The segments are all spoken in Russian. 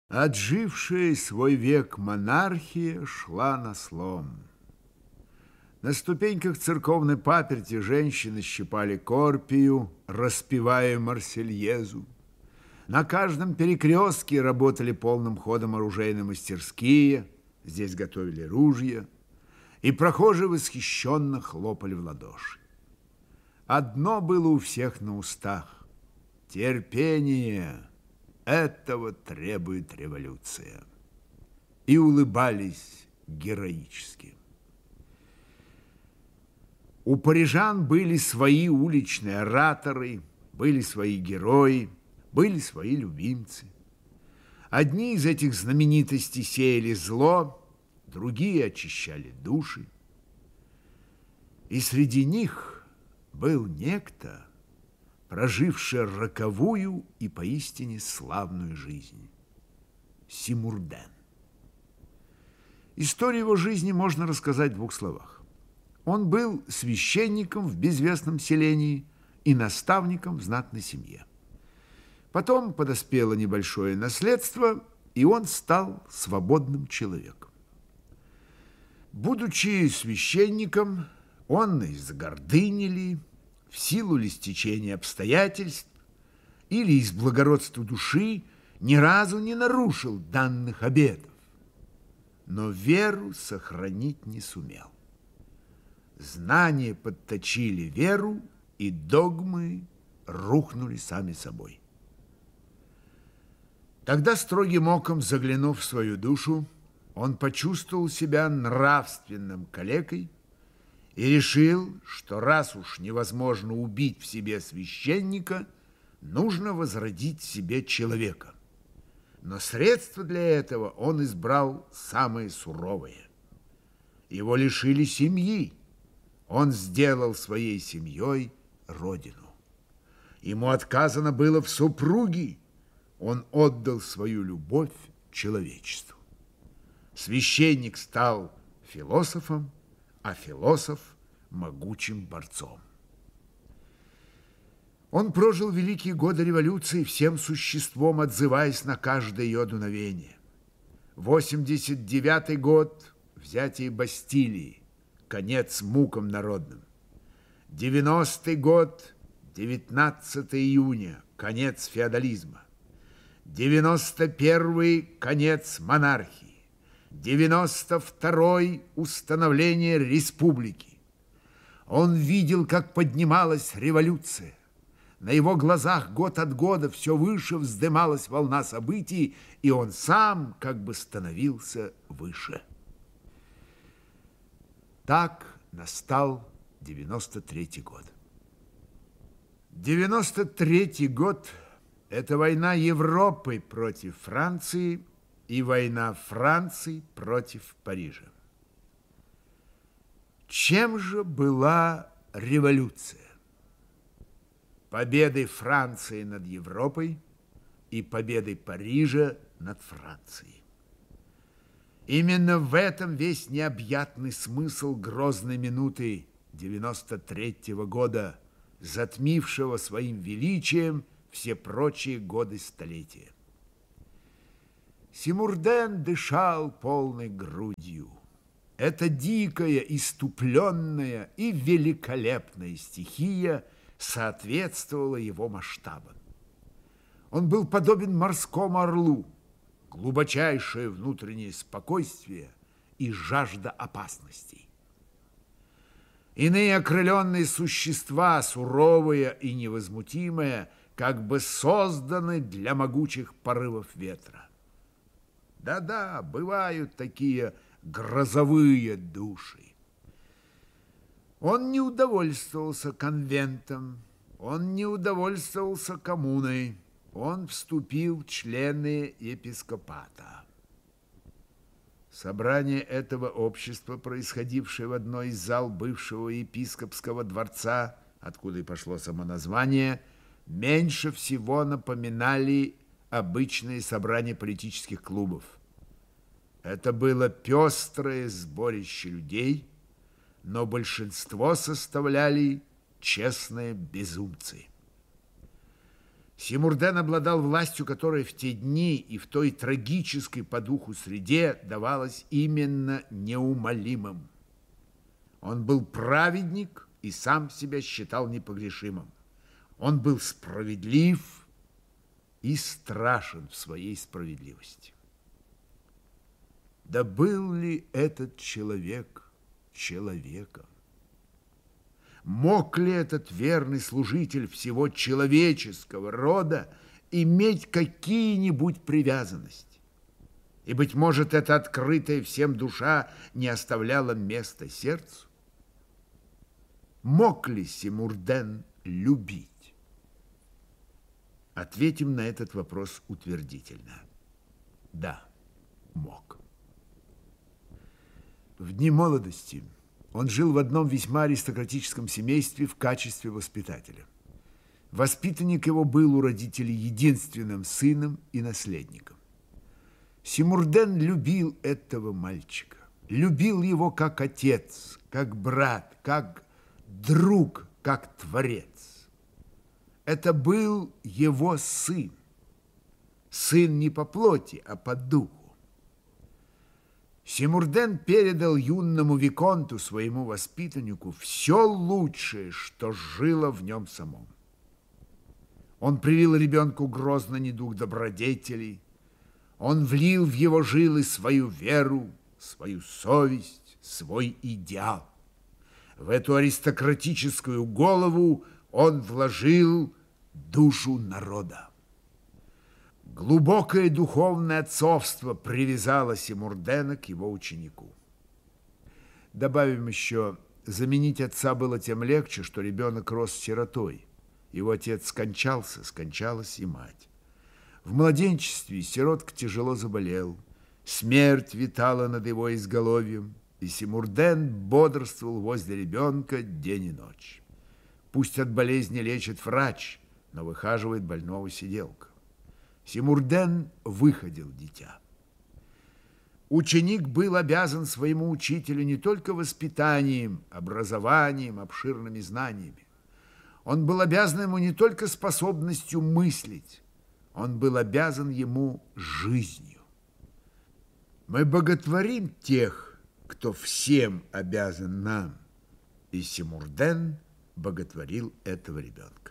Отжившая свой век монархия шла на слом. На ступеньках церковной паперти женщины щипали корпию, распевая Марсельезу. На каждом перекрестке работали полным ходом оружейные мастерские, здесь готовили ружья, и прохожие восхищенно хлопали в ладоши. Одно было у всех на устах – терпение. Этого требует революция. И улыбались героически. У парижан были свои уличные ораторы, были свои герои, были свои любимцы. Одни из этих знаменитостей сеяли зло, другие очищали души. И среди них был некто, проживший роковую и поистине славную жизнь. Симурден. Историю его жизни можно рассказать в двух словах. Он был священником в безвестном селении и наставником в знатной семье. Потом подоспело небольшое наследство, и он стал свободным человеком. Будучи священником, он из гордыни ли, в силу ли стечения обстоятельств или из благородства души ни разу не нарушил данных обетов, но веру сохранить не сумел. Знания подточили веру, и догмы рухнули сами собой. Тогда строгим оком заглянув в свою душу, он почувствовал себя нравственным калекой и решил, что раз уж невозможно убить в себе священника, нужно возродить в себе человека. Но средства для этого он избрал самые суровые. Его лишили семьи. Он сделал своей семьей родину. Ему отказано было в супруге. Он отдал свою любовь человечеству. Священник стал философом, а философ – могучим борцом. Он прожил великие годы революции, всем существом отзываясь на каждое ее дуновение. 89-й год – взятие Бастилии, конец мукам народным. 90-й год – 19 июня, конец феодализма. 91-й – конец монархии. 92-й – установление республики. Он видел, как поднималась революция. На его глазах год от года все выше вздымалась волна событий, и он сам как бы становился выше. Так настал 93-й год. 93-й год – это война Европы против Франции и война Франции против Парижа. Чем же была революция? Победой Франции над Европой и победой Парижа над Францией. Именно в этом весь необъятный смысл грозной минуты 93-го года, затмившего своим величием все прочие годы столетия. Симурден дышал полной грудью. Эта дикая, иступленная и великолепная стихия соответствовала его масштабам. Он был подобен морскому орлу, глубочайшее внутреннее спокойствие и жажда опасностей. Иные окрыленные существа, суровые и невозмутимые, как бы созданы для могучих порывов ветра. Да-да, бывают такие грозовые души. Он не удовольствовался конвентом, он не удовольствовался коммуной, он вступил в члены епископата. Собрание этого общества, происходившее в одной из зал бывшего епископского дворца, откуда и пошло само название, меньше всего напоминали обычные собрания политических клубов. Это было пестрое сборище людей, но большинство составляли честные безумцы. Симурден обладал властью, которая в те дни и в той трагической по духу среде давалась именно неумолимым. Он был праведник и сам себя считал непогрешимым. Он был справедлив и страшен в своей справедливости. Да был ли этот человек человеком? Мог ли этот верный служитель всего человеческого рода иметь какие-нибудь привязанности? И, быть может, эта открытая всем душа не оставляла места сердцу? Мог ли Симурден любить? Ответим на этот вопрос утвердительно. Да, мог. В дни молодости он жил в одном весьма аристократическом семействе в качестве воспитателя. Воспитанник его был у родителей единственным сыном и наследником. Симурден любил этого мальчика. Любил его как отец, как брат, как друг, как творец. Это был его сын. Сын не по плоти, а по духу. Симурден передал юному виконту, своему воспитаннику, все лучшее, что жило в нем самом. Он привил ребенку грозный недуг добродетелей, он влил в его жилы свою веру, свою совесть, свой идеал. В эту аристократическую голову он вложил душу народа. Глубокое духовное отцовство привязало Симурдена к его ученику. Добавим еще, заменить отца было тем легче, что ребенок рос сиротой. Его отец скончался, скончалась и мать. В младенчестве сиротка тяжело заболел. Смерть витала над его изголовьем, и Симурден бодрствовал возле ребенка день и ночь. Пусть от болезни лечит врач, но выхаживает больного сиделка. Симурден выходил дитя. Ученик был обязан своему учителю не только воспитанием, образованием, обширными знаниями. Он был обязан ему не только способностью мыслить, он был обязан ему жизнью. Мы боготворим тех, кто всем обязан нам, и Симурден боготворил этого ребенка.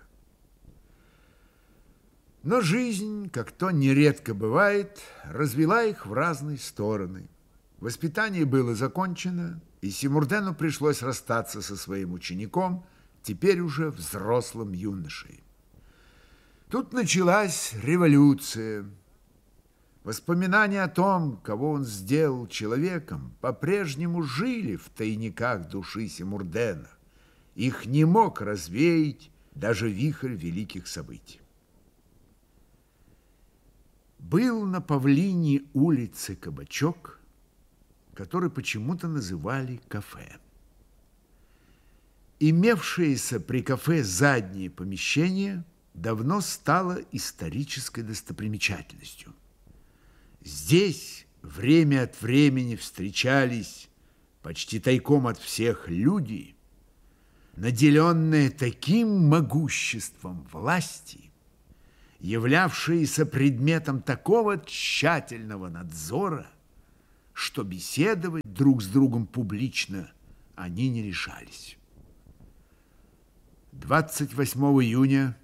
Но жизнь, как то нередко бывает, развела их в разные стороны. Воспитание было закончено, и Симурдену пришлось расстаться со своим учеником, теперь уже взрослым юношей. Тут началась революция. Воспоминания о том, кого он сделал человеком, по-прежнему жили в тайниках души Симурдена. Их не мог развеять даже вихрь великих событий. Был на Павлине улице кабачок, который почему-то называли кафе. Имевшееся при кафе заднее помещение давно стало исторической достопримечательностью. Здесь время от времени встречались почти тайком от всех люди, наделенные таким могуществом власти, являвшиеся предметом такого тщательного надзора, что беседовать друг с другом публично они не решались. 28 июня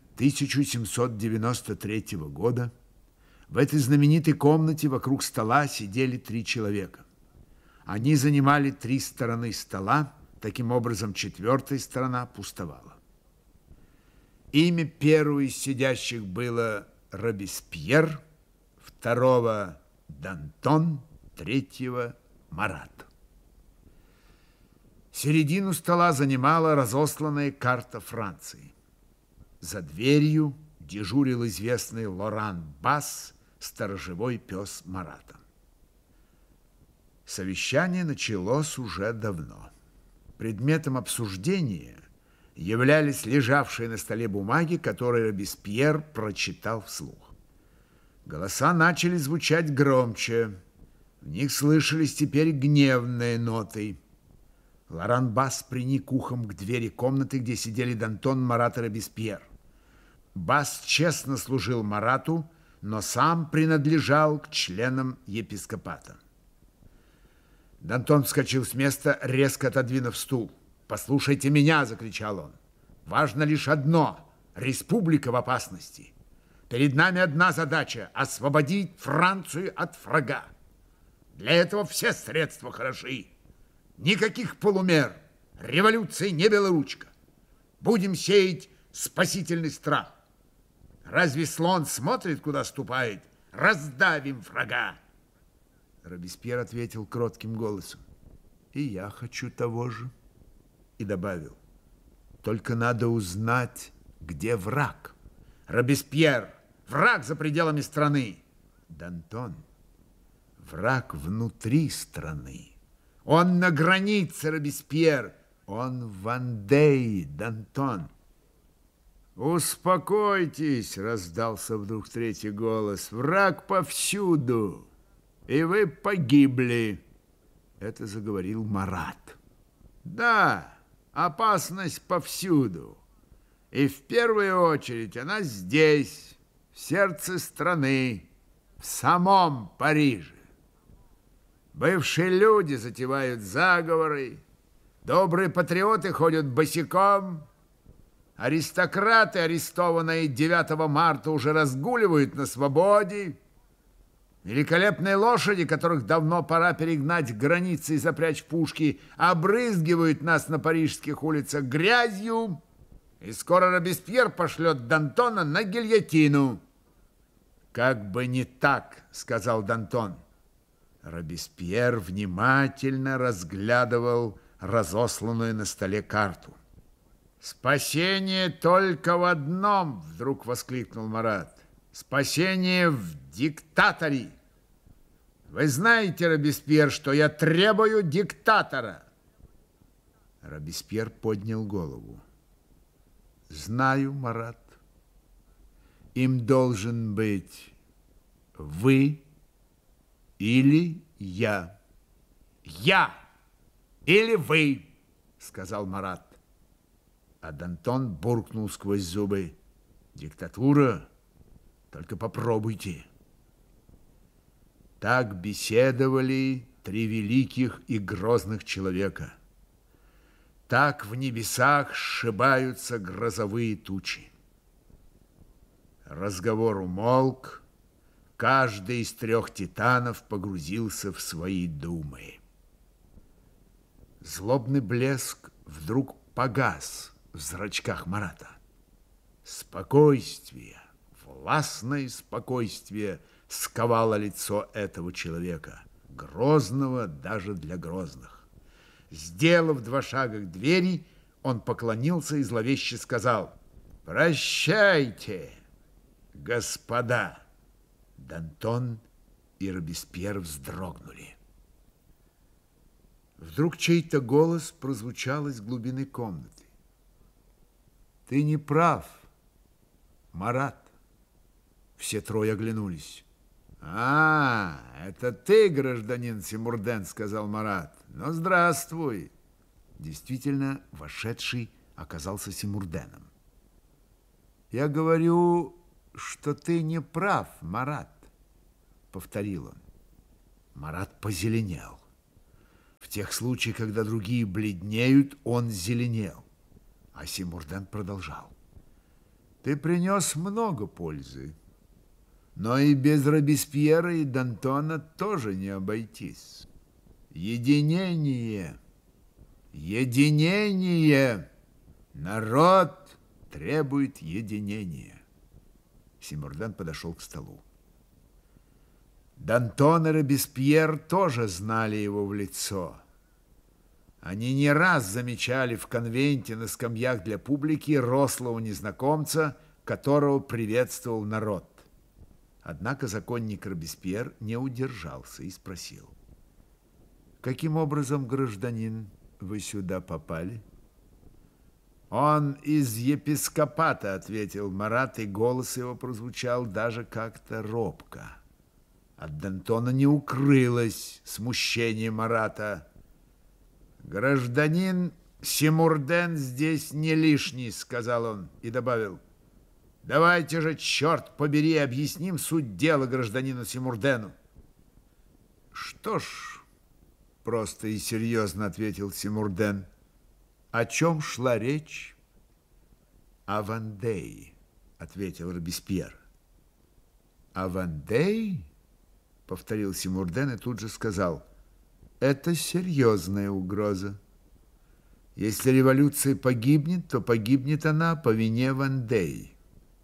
1793 года в этой знаменитой комнате вокруг стола сидели 3 человека. Они занимали 3 стороны стола, таким образом 4-я сторона пустовала. Имя первого из сидящих было Робеспьер, второго Дантон, третьего Марат. Середину стола занимала разосланная карта Франции. За дверью дежурил известный Лоран Бас, сторожевой пес Марата. Совещание началось уже давно. Предметом обсуждения являлись лежавшие на столе бумаги, которые Робеспьер прочитал вслух. Голоса начали звучать громче. В них слышались теперь гневные ноты. Лоран Бас приник ухом к двери комнаты, где сидели Дантон, Марат и Робеспьер. Бас честно служил Марату, но сам принадлежал к членам епископата. Д'Антон вскочил с места, резко отодвинув стул. «Послушайте меня!» – закричал он. «Важно лишь одно – республика в опасности. Перед нами одна задача – освободить Францию от врага. Для этого все средства хороши. Никаких полумер, революции не белоручка. Будем сеять спасительный страх. Разве слон смотрит, куда ступает? Раздавим врага!» Робеспьер ответил кротким голосом: «И я хочу того же». И добавил: «Только надо узнать, где враг». «Робеспьер, враг за пределами страны». «Д'Антон, враг внутри страны. Он на границе, Робеспьер. Он в Вандее, Д'Антон». «Успокойтесь», — раздался вдруг третий голос. «Враг повсюду, и вы погибли». Это заговорил Марат. «Да, опасность повсюду. И в первую очередь она здесь, в сердце страны, в самом Париже. Бывшие люди затевают заговоры, добрые патриоты ходят босиком, аристократы, арестованные 9 марта, уже разгуливают на свободе. Великолепные лошади, которых давно пора перегнать к границе и запрячь в пушки, обрызгивают нас на парижских улицах грязью, и скоро Робеспьер пошлет Д'Антона на гильотину». «Как бы не так», — сказал Д'Антон. Робеспьер внимательно разглядывал разосланную на столе карту. «Спасение только в одном!» — вдруг воскликнул Марат. «Спасение в диктаторе! Вы знаете, Робеспьер, что я требую диктатора!» Робеспьер поднял голову. «Знаю, Марат. Им должен быть вы или я». «Я или вы!» — сказал Марат. А Д'Антон буркнул сквозь зубы: «Диктатура? Только попробуйте». Так беседовали три великих и грозных человека. Так в небесах сшибаются грозовые тучи. Разговор умолк. Каждый из трех титанов погрузился в свои думы. Злобный блеск вдруг погас в зрачках Марата. Спокойствие, властное спокойствие сковало лицо этого человека, грозного даже для грозных. Сделав 2 шага к двери, он поклонился и зловеще сказал: «Прощайте, господа!» Д'Антон и Робеспьер вздрогнули. Вдруг чей-то голос прозвучал из глубины комнаты. «Ты не прав, Марат». Все трое оглянулись. «А, это ты, гражданин Симурден», — сказал Марат. «Ну, здравствуй». Действительно, вошедший оказался Симурденом. «Я говорю, что ты не прав, Марат», — повторил он. Марат позеленел. В тех случаях, когда другие бледнеют, он зеленел. А Симурден продолжал: «Ты принес много пользы, но и без Робеспьера и Д'Антона тоже не обойтись. Единение, единение! Народ требует единения». Симурден подошел к столу. Д'Антон и Робеспьер тоже знали его в лицо. Они не раз замечали в конвенте на скамьях для публики рослого незнакомца, которого приветствовал народ. Однако законник Робеспьер не удержался и спросил: «Каким образом, гражданин, вы сюда попали?» «Он из епископата», — ответил Марат, и голос его прозвучал даже как-то робко. От Д'Антона не укрылось смущение Марата. «Гражданин Симурден здесь не лишний», — сказал он и добавил: Давайте же, черт побери, объясним суть дела гражданину Симурдену. Что ж, просто и серьезно ответил Симурден. О чем шла речь? О Вандее, ответил Робеспьер. О Вандее? Повторил Симурден и тут же сказал: это серьезная угроза. Если революция погибнет, то погибнет она по вине Вандеи.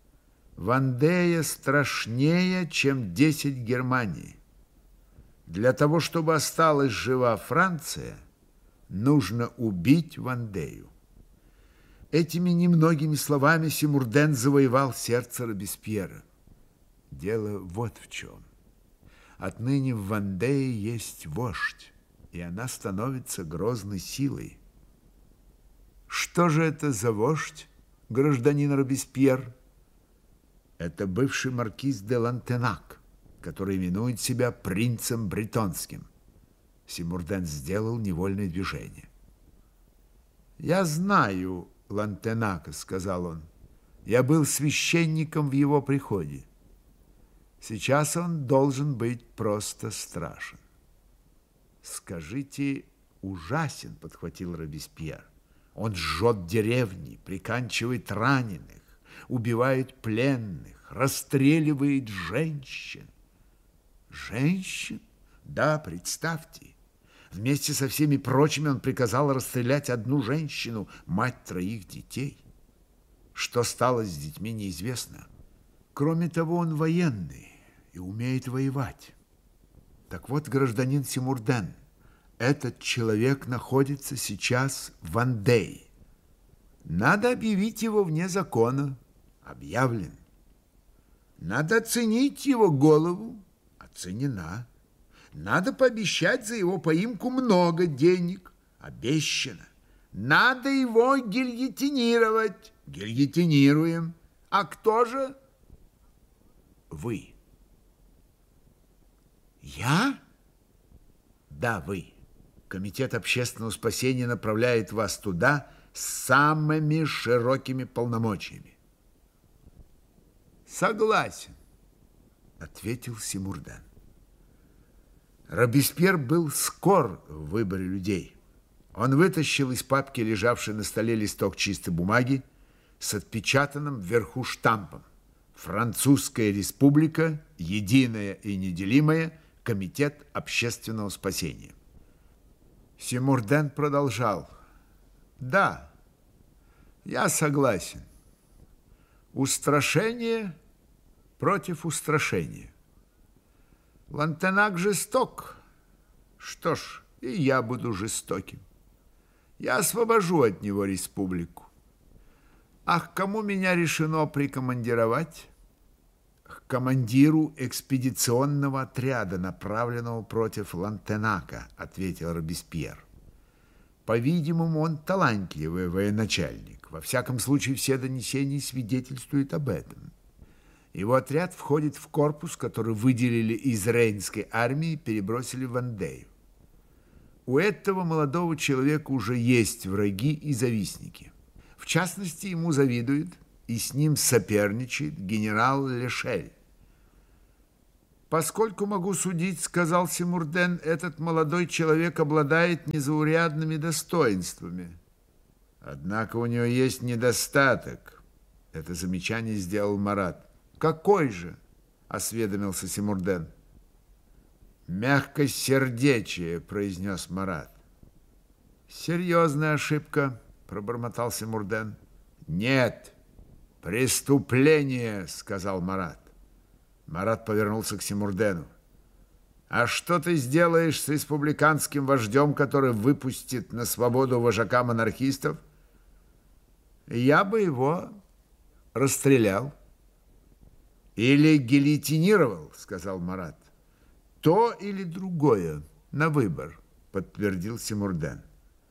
Вандея страшнее, чем 10 Германий. Для того, чтобы осталась жива Франция, нужно убить Вандею. Этими немногими словами Симурден завоевал сердце Робеспьера. Дело вот в чем. Отныне в Вандее есть вождь, и она становится грозной силой. Что же это за вождь, гражданин Робеспьер? Это бывший маркиз де Лантенак, который именует себя принцем бретонским. Симурден сделал невольное движение. «Я знаю Лантенака», — сказал он. «Я был священником в его приходе. Сейчас он должен быть просто страшен». «Скажите, ужасен», — подхватил Робеспьер. «Он жжет деревни, приканчивает раненых, убивает пленных, расстреливает женщин». «Женщин? Да, представьте. Вместе со всеми прочими он приказал расстрелять одну женщину, мать 3 детей. Что стало с детьми, неизвестно. Кроме того, он военный и умеет воевать. Так вот, гражданин Симурден, этот человек находится сейчас в Вандее. Надо объявить его вне закона. Объявлен. Надо оценить его голову. Оценена. Надо пообещать за его поимку много денег. Обещано. Надо его гильотинировать. Гильотинируем. А кто же? Вы. Я? Да, вы. Комитет общественного спасения направляет вас туда с самыми широкими полномочиями. Согласен, ответил Симурден. Робеспьер был скор в выборе людей. Он вытащил из папки, лежавшей на столе, листок чистой бумаги с отпечатанным вверху штампом: «Французская республика, единая и неделимая, комитет общественного спасения». Симурден продолжал: «Да, я согласен. Устрашение против устрашения. Лантенак жесток. Что ж, и я буду жестоким. Я освобожу от него республику. А к кому меня решено прикомандировать? К командиру экспедиционного отряда, направленного против Лантенака, ответил Робеспьер. По-видимому, он талантливый военачальник. Во всяком случае, все донесения свидетельствуют об этом. Его отряд входит в корпус, который выделили из Рейнской армии и перебросили в Вандею. У этого молодого человека уже есть враги и завистники. В частности, ему завидует и с ним соперничает генерал Лешель. «Поскольку могу судить, — сказал Симурден, — этот молодой человек обладает незаурядными достоинствами. Однако у него есть недостаток». Это замечание сделал Марат. «Какой же?» — осведомился Симурден. «Мягкосердечие», — произнес Марат. «Серьезная ошибка», — пробормотал Симурден. «Нет, преступление», — сказал Марат. Марат повернулся к Симурдену. «А что ты сделаешь с республиканским вождем, который выпустит на свободу вожака монархистов?» «Я бы его расстрелял». «Или гильотинировал», — сказал Марат. «То или другое, на выбор», — подтвердил Симурден.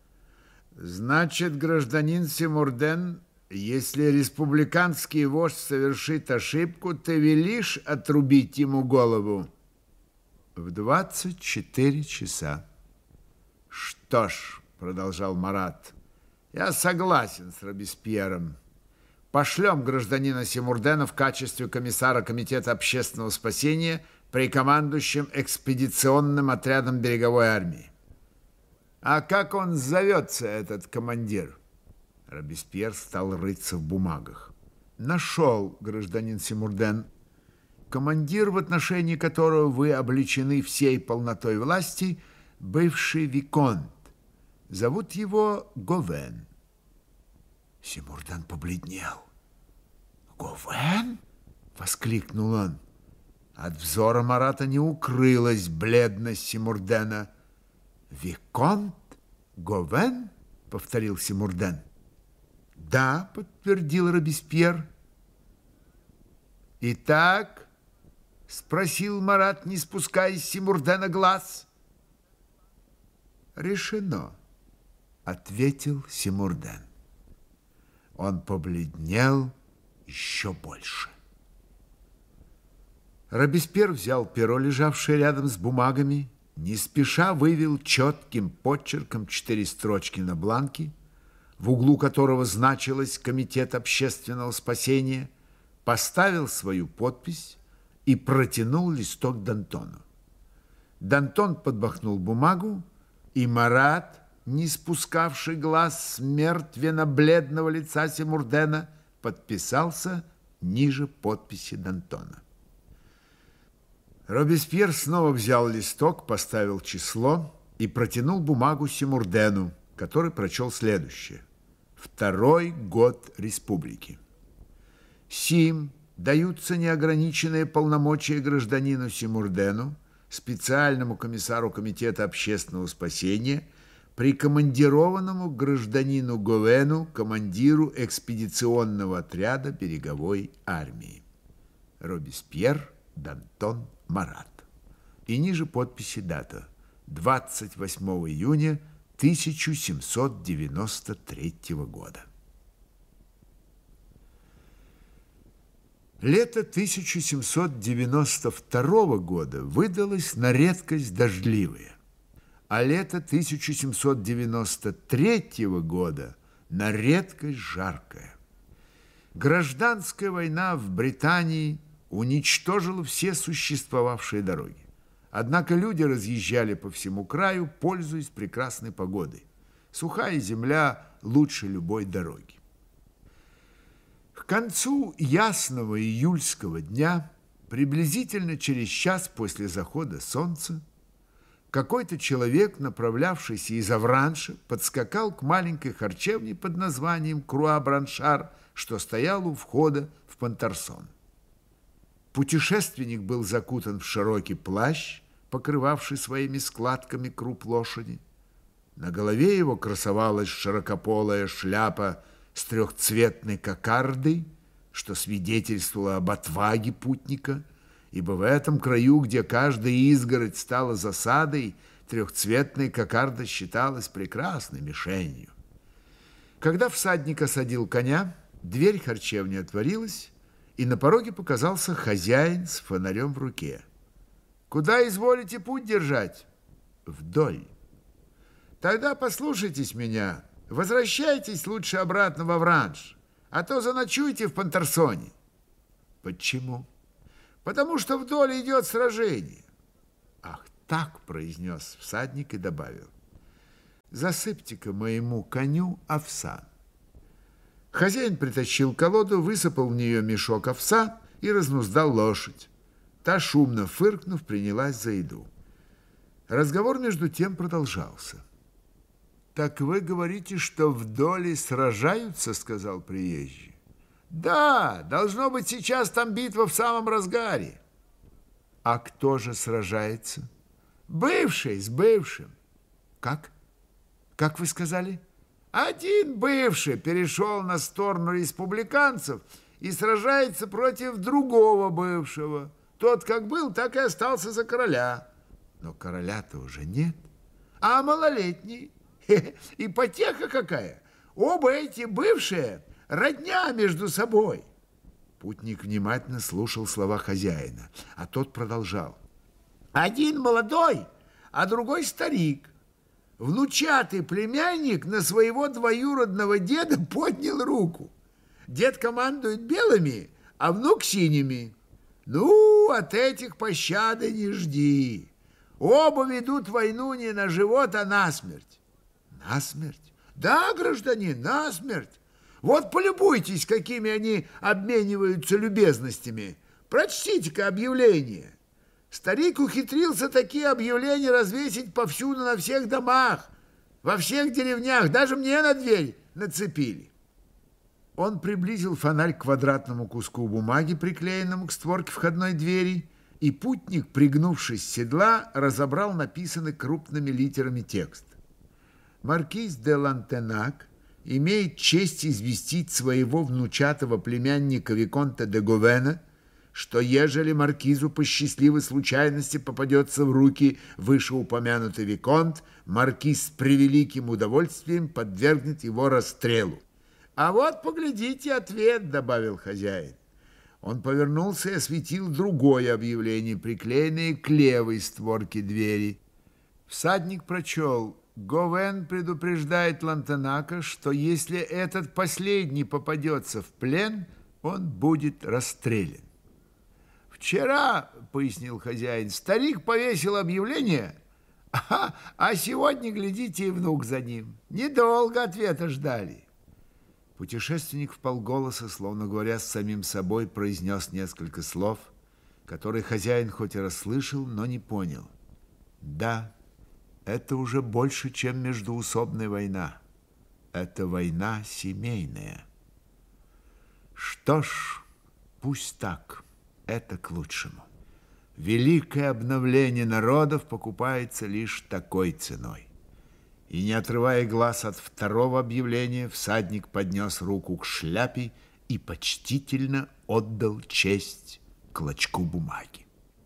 «Значит, гражданин Симурден, если республиканский вождь совершит ошибку, ты велишь отрубить ему голову?» «В 24 часа». «Что ж», — продолжал Марат, — «я согласен с Робеспьером. Пошлем гражданина Симурдена в качестве комиссара Комитета общественного спасения при командующем экспедиционным отрядом береговой армии. А как он зовется, этот командир? Робеспьер стал рыться в бумагах. Нашел, гражданин Симурден. Командир, в отношении которого вы облечены всей полнотой власти, бывший виконт. Зовут его Говен. Симурден побледнел. «Говен?» — воскликнул он. От взора Марата не укрылась бледность Симурдена. «Виконт Говен?» — повторил Симурден. «Да», — подтвердил Робеспьер. «Итак?» — спросил Марат, не спуская с Симурдена глаз. «Решено», — ответил Симурден. Он побледнел еще больше. Робеспьер взял перо, лежавшее рядом с бумагами, не спеша вывел четким почерком 4 строчки на бланке, в углу которого значилось «Комитет общественного спасения», поставил свою подпись и протянул листок Д'Антону. Д'Антон подмахнул бумагу, и Марат, не спускавший глаз с мертвенно-бледного лица Симурдена, подписался ниже подписи Д'Антона. Робеспьер снова взял листок, поставил число и протянул бумагу Симурдену, который прочел следующее. 2-й год республики. Сим даются неограниченные полномочия гражданину Симурдену, специальному комиссару Комитета общественного спасения, прикомандированному гражданину Говену, командиру экспедиционного отряда береговой армии. Робеспьер, Д'Антон, Марат. И ниже подписи дата 28 июня 1793 года. Лето 1792 года выдалось на редкость дождливое, а лето 1793 года на редкость жаркое. Гражданская война в Британии уничтожила все существовавшие дороги. Однако люди разъезжали по всему краю, пользуясь прекрасной погодой. Сухая земля лучше любой дороги. К концу ясного июльского дня, приблизительно через час после захода солнца, какой-то человек, направлявшийся из Авранша, подскакал к маленькой харчевне под названием Круа-Браншар, что стоял у входа в Понторсон. Путешественник был закутан в широкий плащ, покрывавший своими складками круп лошади. На голове его красовалась широкополая шляпа с трехцветной кокардой, что свидетельствовало об отваге путника, ибо в этом краю, где каждая изгородь стала засадой, трехцветная кокарда считалась прекрасной мишенью. Когда всадник осадил коня, дверь харчевни отворилась, и на пороге показался хозяин с фонарем в руке. «Куда изволите путь держать?» «Вдоль». «Тогда послушайтесь меня. Возвращайтесь лучше обратно во Авранш, а то заночуйте в Понторсоне». «Почему?» «Потому что вдоль идет сражение». «Ах так», — произнес всадник и добавил. «Засыпьте-ка моему коню овса». Хозяин притащил колоду, высыпал в нее мешок овса и разнуздал лошадь. Та, шумно фыркнув, принялась за еду. Разговор между тем продолжался. «Так вы говорите, что вдоль сражаются?» — сказал приезжий. «Да, должно быть, сейчас там битва в самом разгаре». «А кто же сражается?» «Бывший с бывшим». «Как? Как вы сказали?» «Один бывший перешел на сторону республиканцев и сражается против другого бывшего. Тот как был, так и остался за короля». «Но короля-то уже нет». «А малолетний? Ипотека какая! Оба эти бывшие родня между собой». Путник внимательно слушал слова хозяина, а тот продолжал. «Один молодой, а другой старик. Внучатый племянник на своего двоюродного деда поднял руку. Дед командует белыми, а внук синими. Ну, от этих пощады не жди. Оба ведут войну не на живот, а на смерть. На смерть? Да, гражданин, на смерть. Вот полюбуйтесь, какими они обмениваются любезностями. Прочтите-ка объявление. Старик ухитрился такие объявления развесить повсюду на всех домах, во всех деревнях, даже мне на дверь нацепили. Он приблизил фонарь к квадратному куску бумаги, приклеенному к створке входной двери, и путник, пригнувшись с седла, разобрал написанный крупными литерами текст. Маркиз де Лантенак имеет честь известить своего внучатого племянника Виконта де Говена, что ежели маркизу по счастливой случайности попадется в руки вышеупомянутый Виконт, маркиз с превеликим удовольствием подвергнет его расстрелу. «А вот, поглядите, ответ», — добавил хозяин. Он повернулся и осветил другое объявление, приклеенное к левой створке двери. Всадник прочел: «Говен предупреждает Лантенака, что если этот последний попадется в плен, он будет расстрелян». «Вчера, — пояснил хозяин, — старик повесил объявление, а сегодня, глядите, и внук за ним. Недолго ответа ждали». Путешественник вполголоса, словно говоря с самим собой, произнес несколько слов, которые хозяин хоть и расслышал, но не понял. «Да, это уже больше, чем междоусобная война. Это война семейная. Что ж, пусть так, это к лучшему. Великое обновление народов покупается лишь такой ценой». И, не отрывая глаз от второго объявления, всадник поднес руку к шляпе и почтительно отдал честь клочку бумаги.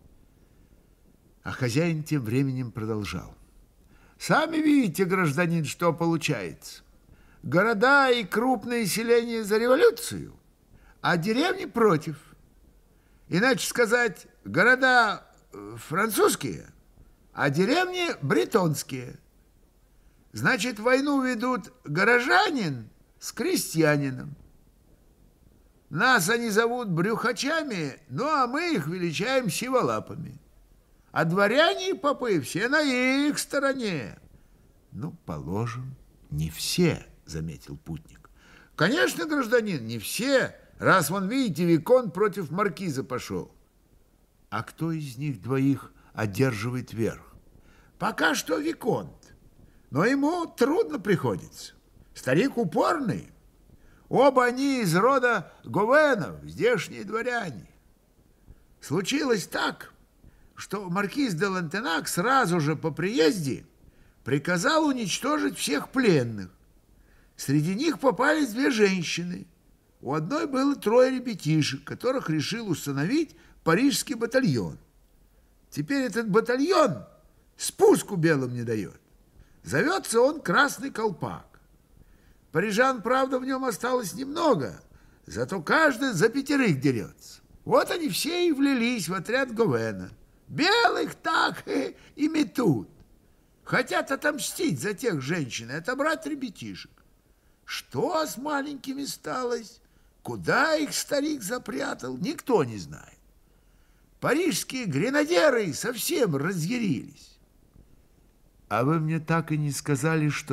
А хозяин тем временем продолжал. «Сами видите, гражданин, что получается. Города и крупные селения за революцию, а деревни против. Иначе сказать, города французские, а деревни бретонские. Значит, войну ведут горожанин с крестьянином. Нас они зовут брюхачами, ну, а мы их величаем сиволапами. А дворяне и попы все на их стороне». «Ну, положим, не все», — заметил путник. «Конечно, гражданин, не все, раз, вон, видите, Виконт против маркиза пошел». «А кто из них двоих одерживает верх?» «Пока что Виконт. Но ему трудно приходится. Старик упорный. Оба они из рода Говенов, здешние дворяне. Случилось так, что маркиз де Лантенак сразу же по приезде приказал уничтожить всех пленных. Среди них попались две женщины. У одной было 3 ребятишек, которых решил установить парижский батальон. Теперь этот батальон спуску белым не дает. Зовется он «Красный колпак». Парижан, правда, в нем осталось немного, зато каждый за 5 дерется. Вот они все и влились в отряд Говена. Белых так и метут. Хотят отомстить за тех женщин и отобрать ребятишек. Что с маленькими сталось, куда их старик запрятал, никто не знает. Парижские гренадеры совсем разъярились. «А вы мне так и не сказали, что